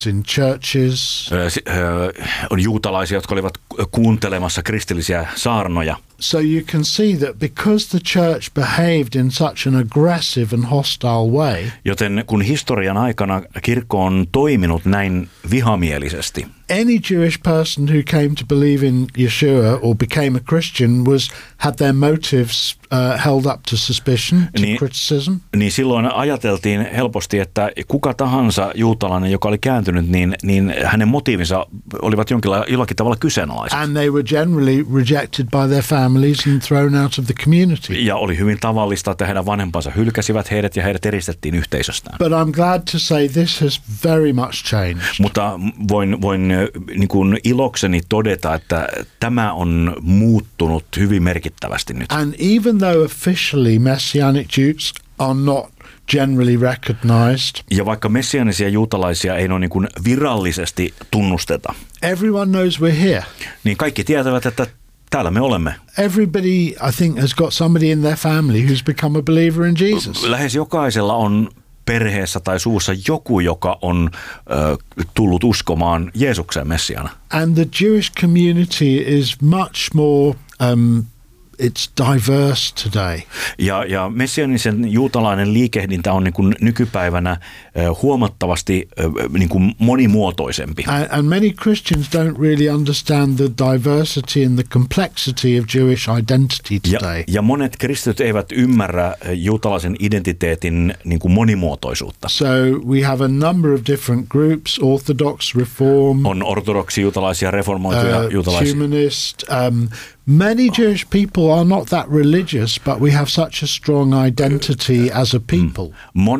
in churches. On juutalaisia, jotka olivat kuuntelemassa kristillisiä saarnoja. So you can see that because the church behaved in such an aggressive and hostile way. Joten kun historian aikana kirkko on toiminut näin vihamielisesti. Any Jewish person who came to believe in Yeshua or became a Christian had their motives held up to suspicion, to criticism. Niin silloin ajateltiin helposti, että kuka tahansa juutalainen, joka oli kääntynyt, niin hänen motiivinsa olivat jollakin tavalla kyseenalaiset. And they were generally rejected by their families and thrown out of the community. Ja oli hyvin tavallista, että heidän vanhempansa hylkäsivät heidät ja heidät eristettiin yhteisöstään. But I'm glad to say this has very much changed. Mutta voin niin kuin ilokseni todeta, että tämä on muuttunut hyvin merkittävästi nyt. And even though officially Messianic Jews are not generally recognized. Ja vaikka messiaanisia juutalaisia ei niin kuin virallisesti tunnusteta. Everyone knows we're here. Niin kaikki tietävät, että täällä me olemme. Everybody, I think, has got somebody in their family who's become a believer in Jesus. Lähes jokaisella on perheessä tai suussa joku, joka on tullut uskomaan Jeesukseen Messiana. And the Jewish community is much more it's diverse today. Ja messianisen juutalainen liikehdintä on niin kuin nykypäivänä huomattavasti niin kuin monimuotoisempi. And many Christians don't really understand the diversity and the complexity of Jewish identity today. Ja monet kristityt eivät ymmärrä juutalaisen identiteetin niin kuin monimuotoisuutta. So we have a number of different groups: Orthodox, Reform. On ortodoksi juutalaisia, reformoituja juutalaisia. Humanist. Many Jewish people are not that religious, but we have such a strong identity as a people.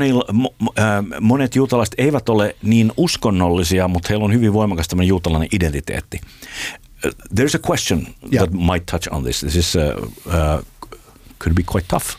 Monet juutalaiset eivät ole niin uskonnollisia, mutta heillä on hyvin voimakas tämmöinen juutalainen identiteetti. There's a question that might touch on this. This is could be quite tough.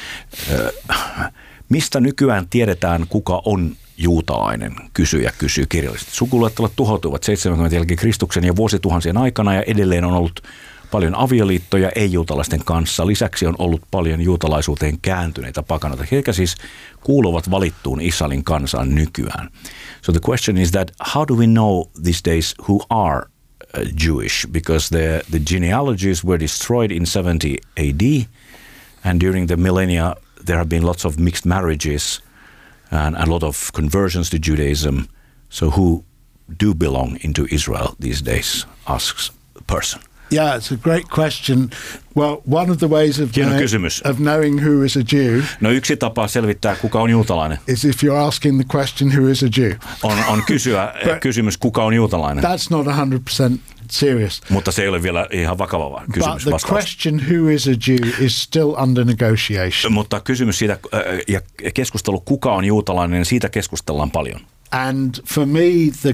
Mistä nykyään tiedetään, kuka on juutalainen? Kysyjä kysyy kirjallisesti. Sukuluettelut tuhoutuivat 70 jälkeen Kristuksen ja vuosituhansien aikana ja edelleen on ollut paljon avioliittoja ei-juutalaisten kanssa. Lisäksi on ollut paljon juutalaisuuteen kääntyneitä pakanoita, jotka siis kuuluvat valittuun Israelin kansaan nykyään. So the question is that how do we know these days who are Jewish? Because the genealogies were destroyed in 70 AD and during the millennia there have been lots of mixed marriages and a lot of conversions to Judaism. So who do belong into Israel these days, asks a person. Yeah, it's a great question. Well, one of the ways of knowing who is a Jew. No yksi tapa selvittää, kuka on juutalainen. Is if you're asking the question who is a Jew. On kysyä kysymys, kuka on juutalainen. That's not 100% serious. Mutta se ei ole vielä ihan vakava kysymys. But the question who is a Jew is still under negotiation. Mutta kysymys siitä ja keskustelu, kuka on juutalainen, siitä keskustellaan paljon. And for me,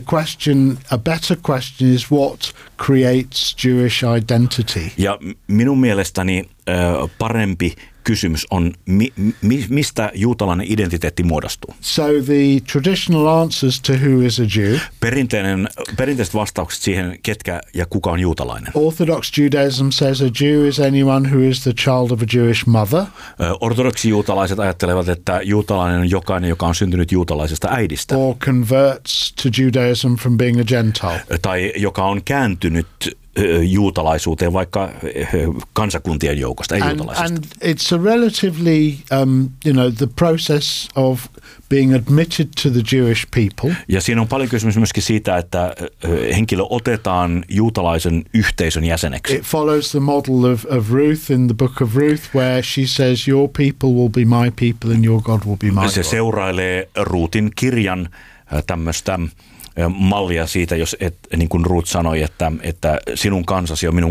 a better question is what creates Jewish identity. Ja minun mielestäni parempi kysymys on, mistä juutalainen identiteetti muodostuu. So the traditional answers to who is a Jew. Perinteiset vastaukset siihen, ketkä ja kuka on juutalainen. Orthodox Judaism says a Jew is anyone who is the child of a Jewish mother. Ortodoksi juutalaiset ajattelevat, että juutalainen on jokainen, joka on syntynyt juutalaisesta äidistä. Or converts to Judaism from being a Gentile. Tai joka on kääntynyt juutalaisuuteen vaikka kansakuntien joukosta, ei juutalaisista. And it's a relatively, the process of being admitted to the Jewish people. Ja siinä on paljon kysymys myöskin siitä, että henkilö otetaan juutalaisen yhteisön jäseneksi. It follows the model of Ruth in the book of Ruth, where she says, your people will be my people and your God will be my God. Se seurailee Ruutin kirjan tämmöistä mallia siitä, jos niin kuin Ruth sanoi, että sinun kansasi on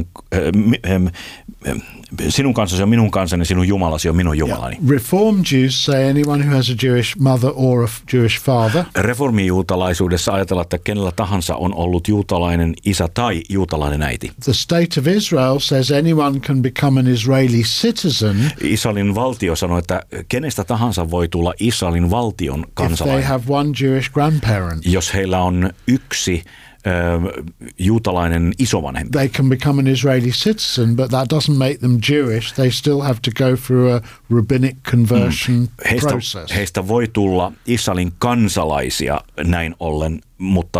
minun kansani, sinun Jumalasi on minun Jumalani. Yeah. Reform Jews say anyone who has a Jewish mother or a Jewish father. Reformijuutalaisuudessa ajatellaan, että kenellä tahansa on ollut juutalainen isä tai juutalainen äiti. The state of Israel says anyone can become an Israeli citizen. Israelin valtio sanoo, että kenestä tahansa voi tulla Israelin valtion kansalainen. If they have one Jewish grandparent. Jos heillä on yksi juutalainen isovanhempi. They can become an Israeli citizen, but that doesn't make them Jewish. They still have to go through a rabbinic conversion process. Heistä voi tulla Israelin kansalaisia näin ollen, mutta